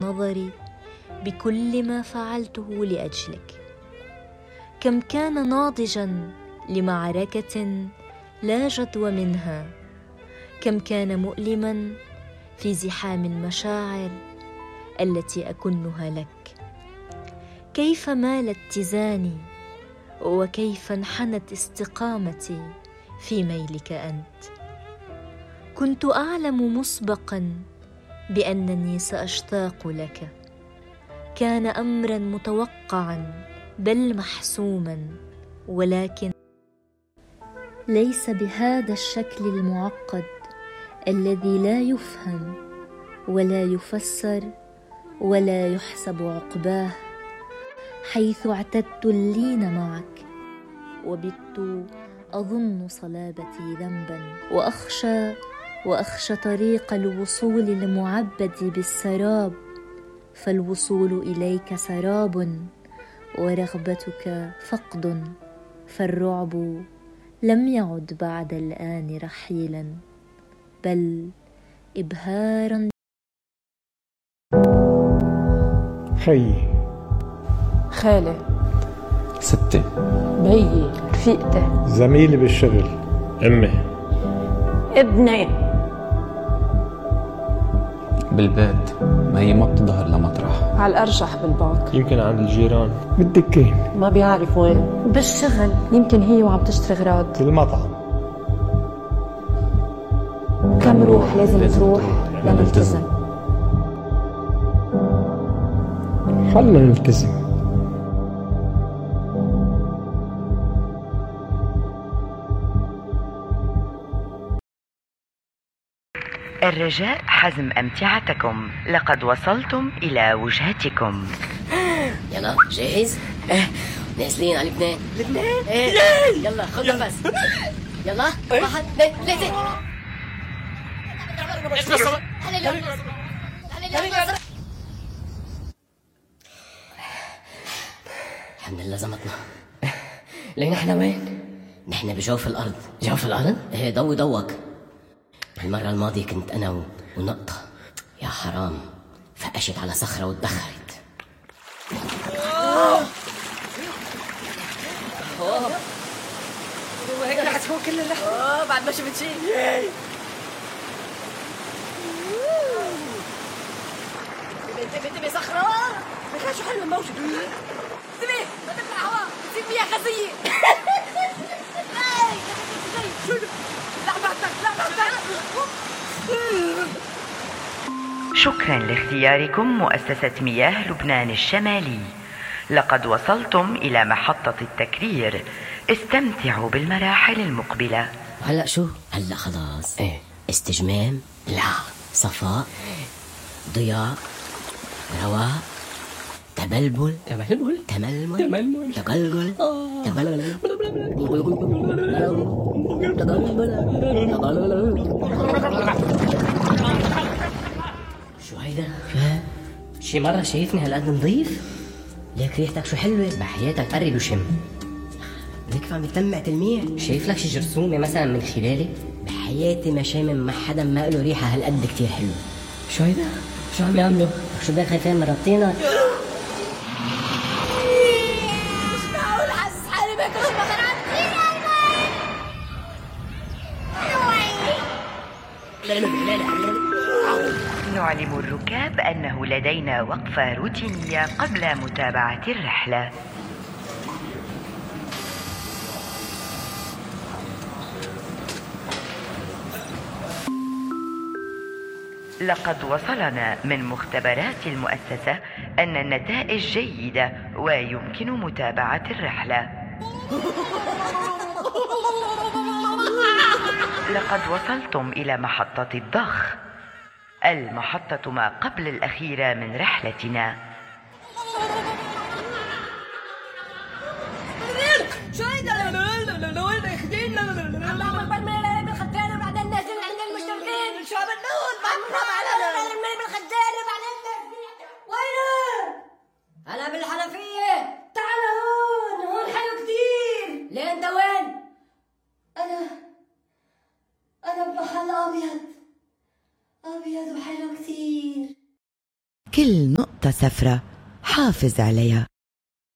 النظر بكل ما فعلته لأجلك. كم كان ناضجا لمعركة لا جدوى منها، كم كان مؤلما في زحام المشاعر التي أكنها لك. كيف مال اتزاني وكيف انحنت استقامتي في ميلك أنت. كنت أعلم مسبقا بأنني سأشتاق لك، كان أمرا متوقعا بل محسوما، ولكن ليس بهذا الشكل المعقد الذي لا يفهم ولا يفسر ولا يحسب عقباه، حيث اعتدت اللين معك وبت أظن صلابتي ذنبا، وأخشى طريق الوصول المعبد بالسراب، فالوصول إليك سراب ورغبتك فقد، فالرعب لم يعد بعد الآن رحيلا بل إبهارا. خيي، خالي، ستي، بيي، رفيقتي، زميلي بالشغل، أمي، ابني، بالبيت. ما هي ما بتظهر لمطرح. على الأرجح بالبنك، يمكن عند الجيران، بالدكين، ما بيعرف وين، بالشغل، يمكن هي وعم تشتري غراض، بالمطعم. كم روح لازم تروح لنلتزم. خلنا نلتزم. الرجاء حزم أمتعتكم، لقد وصلتم إلى وجهتكم. يلا جاهز؟ نازلين على لبنان. لبنان؟ يلا خذ نفس. يلا 1 2 3. الحمد لله زمتنا. لين احنا وين؟ نحن بجوف الأرض. جوف الأرض؟ ايه ضوي ضوك. المرة الماضية كنت أنا ونقطة، يا حرام فقشت على صخرة واتدخلت. وهيك رح تكون كل اللحظة. بعد ما شفت شيء. انتبه صخرة. لك شو حلو الموجة. انتبه ما تطلع هواء تصير فيها خزية. شكرا لاختياركم مؤسسة مياه لبنان الشمالي. لقد وصلتم إلى محطة التكرير، استمتعوا بالمراحل المقبلة. هلأ شو؟ هلأ خلاص. ايه استجمام؟ لا. صفاء؟ ضياء؟ رواء؟ تبلبل؟ تململ؟ تقلقل؟ تبلبل؟ شو هيدا؟ شي مرة شايفني هالقد نظيف؟ ليك ريحتك شو حلوة، بحياتك قرب وشم. ليك عم بتلمع تلميع. شايف لك شي جرثومة مثلا من خلالي؟ بحياتي ما شامم مع حدا ما له ريحة هالقد كتير حلوة. شو هيدا؟ شو عم يعملوا؟ شو بك خايفين من ربطينا؟ مش معقول حاسس حالي باكل شبكة نعلم الركاب أنه لدينا وقفة روتينية قبل متابعة الرحلة. لقد وصلنا من مختبرات المؤسسة أن النتائج جيدة ويمكن متابعة الرحلة. لقد وصلتم إلى محطة الضخ، المحطة ما قبل الأخيرة من رحلتنا. شو هيدا؟ وين رايحين؟ عم برمي بالخدانة وبعدين نازل عند المشتركين. شو عم نقول؟ برمي بالخدانة وبعدين وينه؟ هلا بالحنفية. تعال هون حلو كتير. ليه انت وين؟ أنا بمحل أبيض وحلو كتير. كل نقطة صفرة حافظ عليها.